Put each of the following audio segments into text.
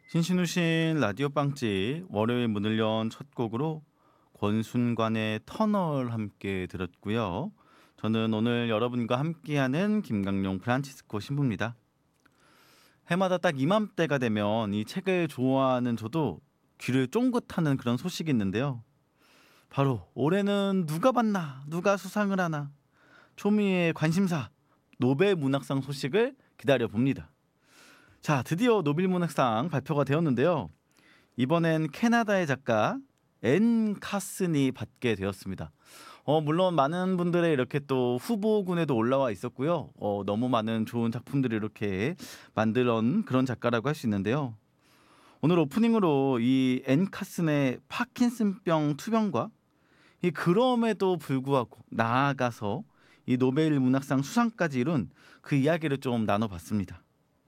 신신우신 라디오 빵집 월요일 문을 연 첫 곡으로 권순관의 터널 함께 들었고요. 저는 오늘 여러분과 함께하는 김강용 프란치스코 신부입니다. 해마다 딱 이맘때가 되면 이 책을 좋아하는 저도 귀를 쫑긋하는 그런 소식이 있는데요. 바로 올해는 누가 받나, 누가 수상을 하나, 초미의 관심사 노벨 문학상 소식을 기다려 봅니다. 자, 드디어 노벨 문학상 발표가 되었는데요. 이번엔 캐나다의 작가 앤 카슨이 받게 되었습니다. 물론 많은 분들의 이렇게 또 후보군에도 올라와 있었고요. 너무 많은 좋은 작품들을 이렇게 만들어온 그런 작가라고 할 수 있는데요. 오늘 오프닝으로 이 앤 카슨의 파킨슨병 투병과 이 그럼에도 불구하고 나아가서 이 노벨 문학상 수상까지 이룬 그 이야기를 좀 나눠봤습니다.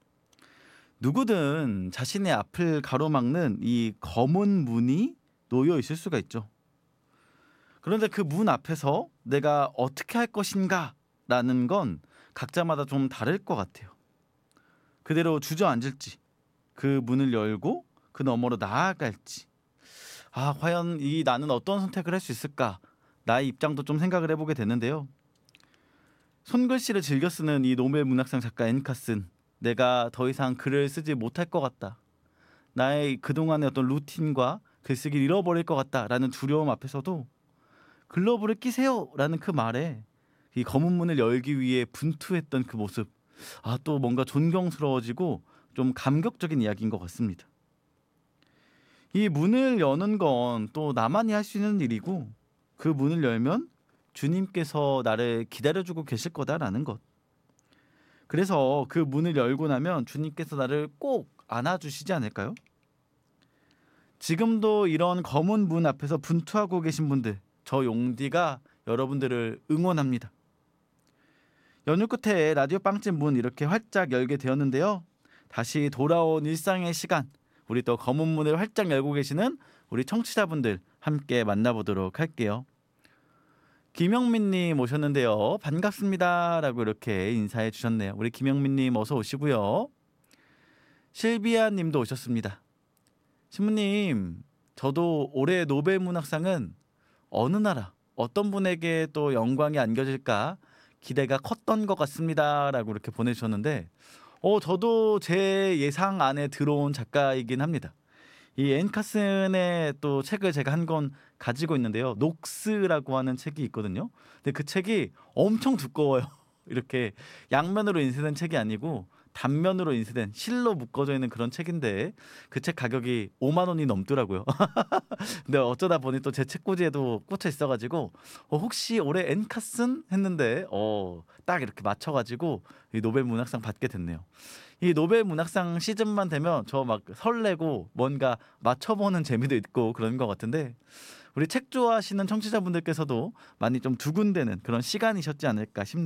누구든 자신의 앞을 가로막는 이 검은 문이 놓여 있을 수가 있죠. 그런데 그 문 앞에서 내가 어떻게 할 것인가 라는 건 각자마다 좀 다를 것 같아요. 그대로 주저앉을지, 그 문을 열고 그 너머로 나아갈지, 과연 이 나는 어떤 선택을 할 수 있을까? 나의 입장도 좀 생각을 해보게 되는데요. 손글씨를 즐겨 쓰는 이 노벨 문학상 작가 앤 카슨, 내가 더 이상 글을 쓰지 못할 것 같다. 나의 그동안의 어떤 루틴과 글쓰기를 잃어버릴 것 같다라는 두려움 앞에서도 글러브를 끼세요 라는 그 말에 이 검은 문을 열기 위해 분투했던 그 모습, 또 뭔가 존경스러워지고 좀 감격적인 이야기인 것 같습니다. 이 문을 여는 건 또 나만이 할 수 있는 일이고, 그 문을 열면 주님께서 나를 기다려주고 계실 거다라는 것. 그래서 그 문을 열고 나면 주님께서 나를 꼭 안아주시지 않을까요? 지금도 이런 검은 문 앞에서 분투하고 계신 분들, 저 용디가 여러분들을 응원합니다. 연휴 끝에 라디오 빵집 문 이렇게 활짝 열게 되었는데요. 다시 돌아온 일상의 시간, 우리 또 검은 문을 활짝 열고 계시는 우리 청취자분들 함께 만나보도록 할게요. 김영민님 오셨는데요. 반갑습니다 라고 이렇게 인사해 주셨네요. 우리 김영민님 어서 오시고요. 실비아 님도 오셨습니다. 신부님, 저도 올해 노벨 문학상은 어느 나라, 어떤 분에게 또 영광이 안겨질까 기대가 컸던 것 같습니다 라고 이렇게 보내주셨는데, 저도 제 예상 안에 들어온 작가이긴 합니다. 이 앤 카슨의 또 책을 제가 한 권 가지고 있는데요. 녹스라고 하는 책이 있거든요. 근데 그 책이 엄청 두꺼워요. 이렇게 양면으로 인쇄된 책이 아니고 단면으로 인쇄된 실로 묶어져 있는 그런 책인데, 그 책 가격이 5만 원이 넘더라고요. 근데 어쩌다 보니 또 제 책꽂이에도 꽂혀 있어가지고 혹시 올해 앤 카슨 했는데 딱 이렇게 맞춰가지고 이 노벨 문학상 받게 됐네요. 이 노벨 문학상 시즌만 되면 저 막 설레고 뭔가 맞춰보는 재미도 있고 그런 것 같은데, 우리 책 좋아하시는 청취자분들께서도 많이 좀 두근대는 그런 시간이셨지 않을까 싶네요.